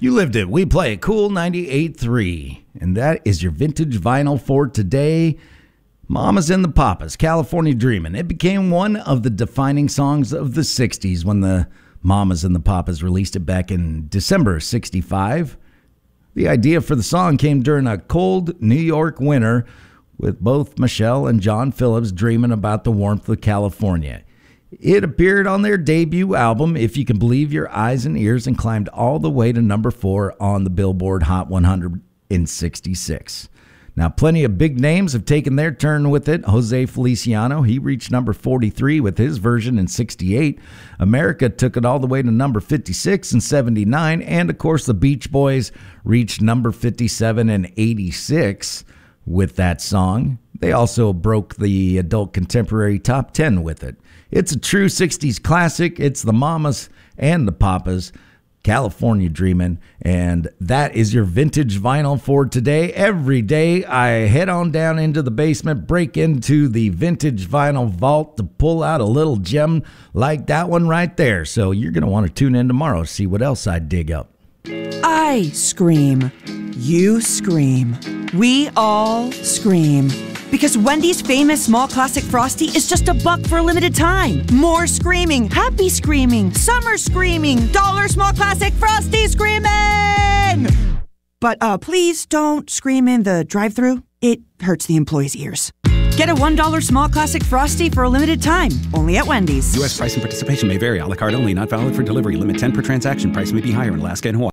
You lived it. We play Cool 98.3. And that is your vintage vinyl for today. Mamas and the Papas, California Dreamin'. It became one of the defining songs of the 60s when the Mamas and the Papas released it back in December of 65. The idea for the song came during a cold New York winter with both Michelle and John Phillips dreaming about the warmth of California. It appeared on their debut album, If You Can Believe Your Eyes and Ears, and climbed all the way to number 4 on the Billboard Hot 100 in 66. Now, plenty of big names have taken their turn with it. Jose Feliciano, he reached number 43 with his version in 68. America took it all the way to number 56 in 79. And, of course, the Beach Boys reached number 57 in 86 with that song. They also broke the adult contemporary top 10 with it. It's a true 60s classic. It's the Mamas and the Papas, California Dreamin', and that is your vintage vinyl for today. Every day I head on down into the basement, break into the vintage vinyl vault to pull out a little gem like that one right there. So you're going to want to tune in tomorrow to see what else I dig up. I scream. You scream. We all scream. Because Wendy's famous small classic Frosty is just $1 for a limited time. More screaming, happy screaming, summer screaming, dollar small classic Frosty screaming! But please don't scream in the drive-thru. It hurts the employees' ears. Get a $1 small classic Frosty for a limited time, only at Wendy's. U.S. price and participation may vary. A la carte only, not valid for delivery. Limit 10 per transaction. Price may be higher in Alaska and Hawaii.